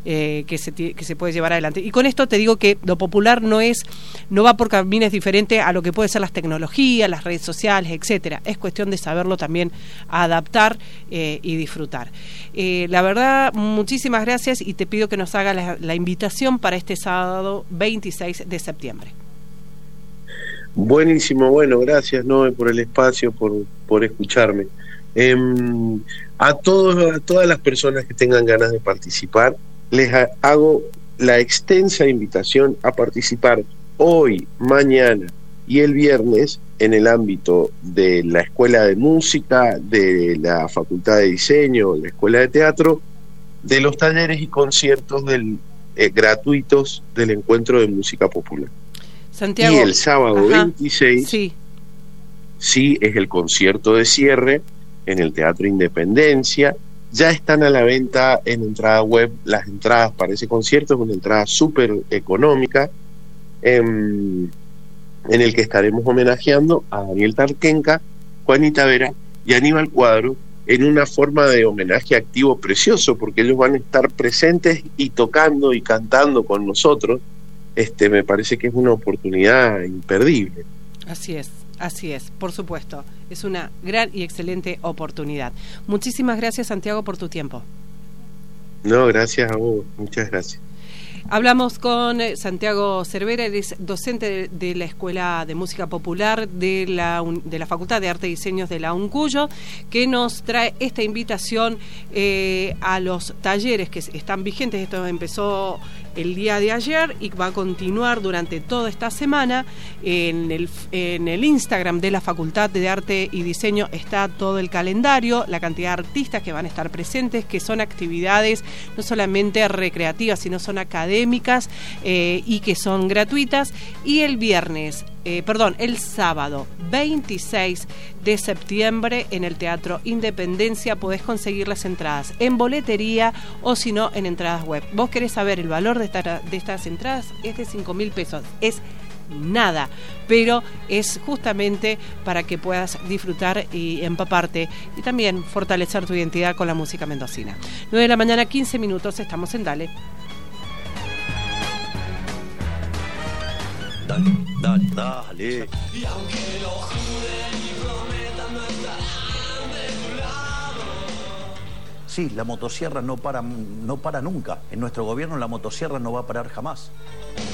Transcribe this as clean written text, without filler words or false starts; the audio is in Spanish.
que se puede llevar adelante. Y con esto te digo que lo popular no va por caminos diferentes a lo que puede ser las tecnologías, las redes sociales, etcétera. Es cuestión de saberlo también adaptar y disfrutar. La verdad, muchísimas gracias y te pido que nos haga la invitación para este sábado 26 de septiembre. Buenísimo, bueno, gracias Noé por el espacio, por escucharme. A todas las personas que tengan ganas de participar, les hago la extensa invitación a participar hoy, mañana y el viernes en el ámbito de la Escuela de Música, de la Facultad de Diseño, la Escuela de Teatro, de los talleres y conciertos gratuitos del Encuentro de Música Popular. Santiago. Y el sábado 26 sí es el concierto de cierre en el Teatro Independencia. Ya están a la venta en entrada web las entradas para ese concierto, es una entrada súper económica, en el que estaremos homenajeando a Daniel Tarquenca, Juanita Vera y Aníbal Cuadro en una forma de homenaje activo precioso, porque ellos van a estar presentes y tocando y cantando con nosotros. Me parece que es una oportunidad imperdible. Así es, por supuesto. Es una gran y excelente oportunidad. Muchísimas gracias, Santiago, por tu tiempo. No, gracias a vos, muchas gracias. Hablamos con Santiago Cervera, él es docente de la Escuela de Música Popular de la Facultad de Arte y Diseños de la UNCUYO, que nos trae esta invitación a los talleres que están vigentes. Esto empezó el día de ayer y va a continuar durante toda esta semana. En el Instagram de la Facultad de Arte y Diseño está todo el calendario, la cantidad de artistas que van a estar presentes, que son actividades no solamente recreativas, sino son académicas y que son gratuitas. Y el sábado 26 de septiembre en el Teatro Independencia podés conseguir las entradas en boletería o si no en entradas web. ¿Vos querés saber el valor de estas entradas? Es de 5.000 pesos. Es nada, pero es justamente para que puedas disfrutar y empaparte y también fortalecer tu identidad con la música mendocina. 9 de la mañana, 15 minutos, estamos en Dale. Dale. Y aunque lo juren y prometan no estarán de tu lado. Sí, la motosierra no para nunca. En nuestro gobierno la motosierra no va a parar jamás.